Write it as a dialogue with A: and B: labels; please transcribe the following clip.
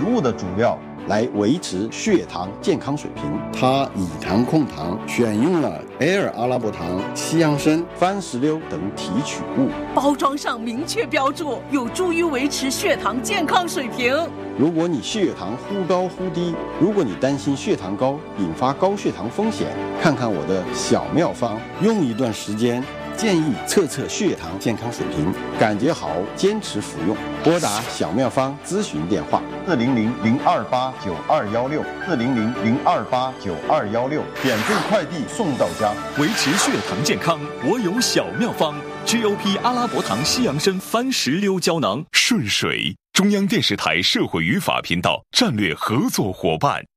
A: 物的主料来维持血糖健康水平。它以糖控糖，选用了埃尔阿拉伯糖、西洋参、番石榴等提取物，
B: 包装上明确标注，有助于维持血糖健康水平。
A: 如果你血糖忽高忽低，如果你担心血糖高引发高血糖风险，看看我的小妙方，用一段时间，建议测血糖健康水平，感觉好坚持服用。拨打小妙方咨询电话400-028-9216，400-028-9216，免费快递送到家。
C: 维持血糖健康，我有小妙方。GOP 阿拉伯糖西洋参番石榴胶囊。顺水，中央电视台社会与法频道战略合作伙伴。